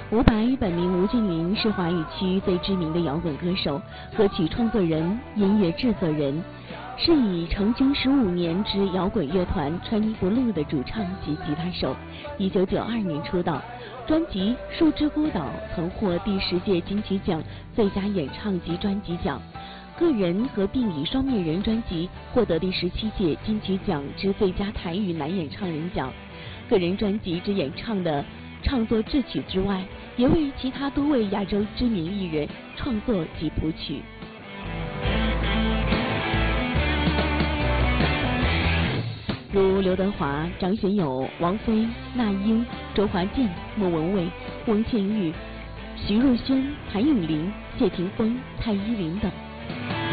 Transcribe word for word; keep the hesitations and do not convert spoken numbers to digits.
伍佰本名吴俊霖，是华语区最知名的摇滚歌手、歌曲创作人、音乐制作人，是以成军十五年之摇滚乐团穿衣不露的主唱及吉他手。一九九二年出道，专辑《树之孤岛》曾获第十届金曲奖最佳演唱及专辑奖，个人和并以双面人专辑获得第十七届金曲奖之最佳台语男演唱人奖。个人专辑之演唱的创作制曲之外，也为其他多位亚洲知名艺人创作及谱曲。如刘德华、张学友、王菲、那英、周华健、莫文蔚、翁倩玉、徐若瑄、谭咏麟、谢霆锋、蔡依林等。